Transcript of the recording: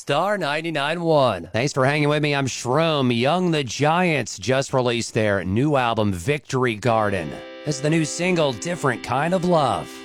Star 99.1. Thanks for hanging with me. I'm Shroom. Young the Giants just released their new album, Victory Garden. This is the new single, Different Kind of Love.